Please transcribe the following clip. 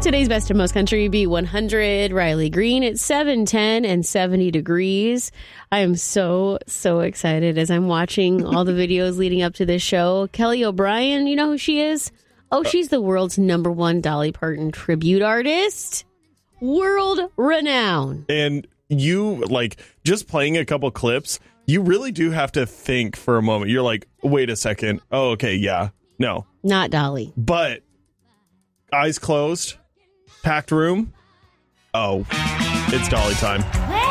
Today's best and most country B100. Riley Green at 7:10 and 70 degrees. I am so excited as I'm watching all the videos leading up to this show. Kelly O'Brien, you know who she is? Oh, she's the world's #1 Dolly Parton tribute artist. World renowned. And you, just playing a couple clips, you really do have to think for a moment. You're like, wait a second. Oh, okay, yeah. No. Not Dolly. But eyes closed, packed room. Oh, it's Dolly time.